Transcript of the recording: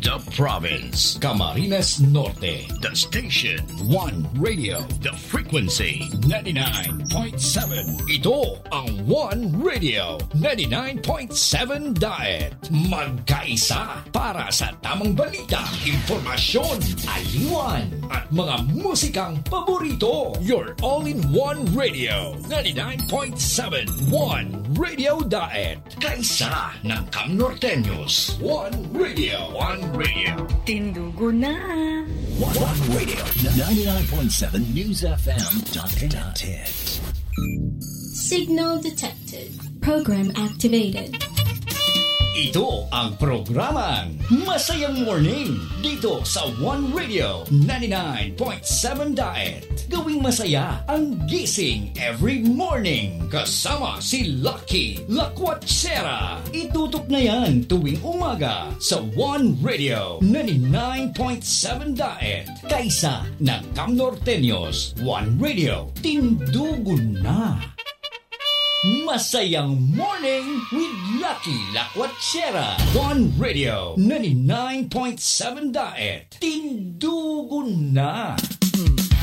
The province. Camarines Norte. The station. One Radio. The frequency. 99.7. Ito ang One Radio. 99.7 Diet. Magkaisa para sa tamang balita, impormasyon, aliwan, at mga musikang paborito. Your all-in-one radio. 99.7 One Radio Diet. Kaisa ng Cam Norteños. One Radio. One Radio. Tindugo na. One Radio. 99.7 News FM.net. Signal detected. Program activated. Ito ang programang Masayang Morning dito sa One Radio 99.7 Diet. Gawing masaya ang gising every morning. Kasama si Lucky Lacuachera. Itutok na yan tuwing umaga sa One Radio 99.7 Diet. Kaisa ng Cam Norteños. One Radio. Tindugon na. Masayang Morning with Lucky Lacuachera. One Radio 99.7 Diet. Tindugon na.